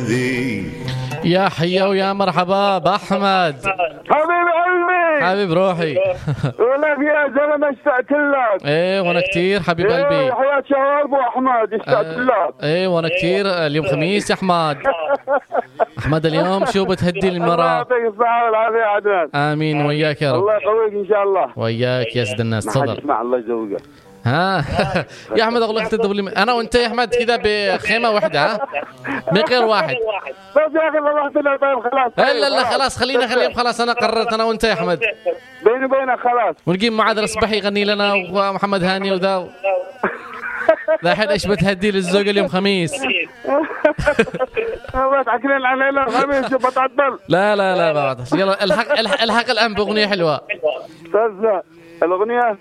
يا حيا ويا مرحبا بأحمد حبيب قلبي حبيب روحي. ولك يا زلمه اشتقت لك. ايه وانا كتير حبيب قلبي. حياة شباب ابو احمد اشتقت لك. ايه وانا كتير. اليوم خميس يا احمد. احمد اليوم شو بتهدي الله المرأة؟ يعطيك الصحة والعافية يا عدنان. امين وياك يا رب. الله يقويك ان شاء الله. وياك يا سيد الناس. ما حد تفضل. يسمع الله يزوجك. ها يا احمد اقول لك تدور لي انا وانت يا احمد كذا بخيمه واحده ها من غير واحد. بس يا اخي والله طلع طيب خلاص. لا لا خلاص خلينا خلاص انا قررت انا وانت يا احمد. بيني وبينك خلاص. ونجيب معاذ الصباحي يغني لنا ومحمد هاني وذا. الحين ايش بتهدي للزوج اليوم خميس؟ والله تحكي علينا الخميس شو بتعطل. لا بعد يلا الحق الان باغنيه حلوه. استاذ الاغنيه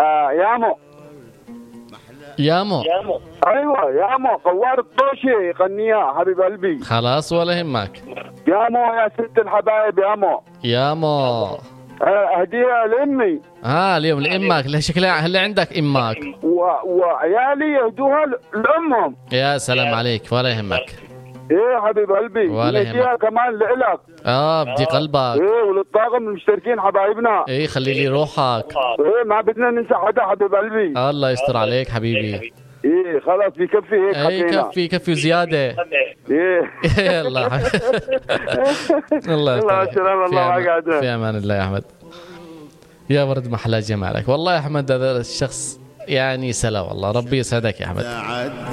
يامو. ايوه يامو قوار الطوشي يغنيها حبيب قلبي. خلاص ولا يهمك. يامو يا ست الحبايب يامو هديه لامي. اليوم لامك. لا شكلها هلا عندك امك وعيالي يهدوها لامهم. يا سلام عليك ولا يهمك. ايه حبيب قلبي ولا نديها كمان لإلك. بدي قلبك. ايه وللطاقم المشتركين حبايبنا. ايه خلي لي روحك. ايه ما بدنا ننسى حدا حبيب قلبي. الله يستر عليك حبيبي. ايه خلاص بكفي هيك حكينا. يكفي وزياده. ايه يلا الله الله سلام الله معك. في امان الله يا احمد. يا ورد محلى جمالك والله يا احمد. هذا الشخص يعني سلا والله. ربي يسعدك يا احمد.